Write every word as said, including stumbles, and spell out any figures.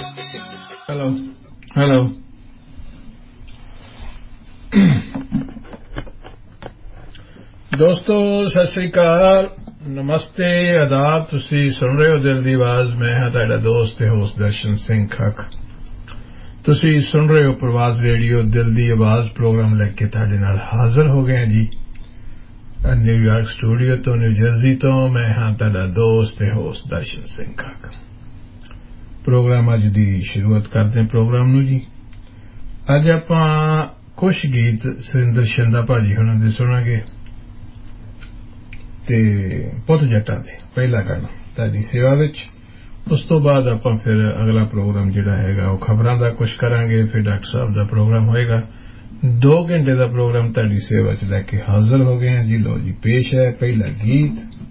Hello. Hello. ਦੋਸਤੋ ਸਤਿ ਸ੍ਰੀ ਅਕਾਲ ਨਮਸਤੇ ਆਦਾਬ ਤੁਸੀਂ ਸੁਣ ਰਹੇ ਹੋ ਦਿਲ ਦੀ ਆਵਾਜ਼ ਮੈਂ ਹਾਂ ਤੁਹਾਡਾ ਦੋਸਤ ਤੇ ਹੋਸਟ ਦਰਸ਼ਨ ਸਿੰਘ ਖੱਖ ਤੁਸੀਂ ਸੁਣ ਰਹੇ ਹੋ ਪ੍ਰਵਾਜ਼ ਰੇਡੀਓ ਦਿਲ ਦੀ ਆਵਾਜ਼ ਪ੍ਰੋਗਰਾਮ ਲੈ ਕੇ ਤੁਹਾਡੇ ਨਾਲ ਹਾਜ਼ਰ ਹੋ ਗਏ ਜੀ ਨਿਊਯਾਰਕ ਸਟੂਡੀਓ ਤੋਂ ਨਿਊ ਜਰਸੀ ਤੋਂ ਮੈਂ ਹਾਂ ਤੁਹਾਡਾ ਦੋਸਤ ਤੇ ਹੋਸਟ ਦਰਸ਼ਨ ਸਿੰਘ ਖੱਖ ਪ੍ਰੋਗਰਾਮ ਅੱਜ ਦੀ ਸ਼ੁਰੂਆਤ ਕਰਦੇ ਹਾਂ ਪ੍ਰੋਗਰਾਮ ਨੂੰ ਜੀ ਅੱਜ ਆਪਾਂ ਕੁਝ ਗੀਤ ਸੁਰਿੰਦਰ ਸ਼ੰਦਾ ਭਾਜੀ ਹੁਣਾਂ ਦੇ ਸੁਣਾਂਗੇ ਤੇ ਪੁੱਤ ਜੱਟਾਂ ਦੇ ਪਹਿਲਾ ਗਾਣਾ ਤੁਹਾਡੀ ਸੇਵਾ ਵਿੱਚ ਉਸ ਤੋਂ ਬਾਅਦ ਆਪਾਂ ਫਿਰ ਅਗਲਾ ਪ੍ਰੋਗਰਾਮ ਜਿਹੜਾ ਹੈਗਾ ਉਹ ਖਬਰਾਂ ਦਾ ਕੁਝ ਕਰਾਂਗੇ ਫਿਰ ਡਾਕਟਰ ਸਾਹਿਬ ਦਾ ਪ੍ਰੋਗਰਾਮ ਹੋਏਗਾ ਦੋ ਘੰਟੇ ਦਾ ਪ੍ਰੋਗਰਾਮ ਤੁਹਾਡੀ ਸੇਵਾ 'ਚ ਲੈ ਕੇ ਹਾਜ਼ਰ ਹੋ ਗਏ ਹਾਂ ਜੀ ਲਓ ਜੀ ਪੇਸ਼ ਹੈ ਪਹਿਲਾ ਗੀਤ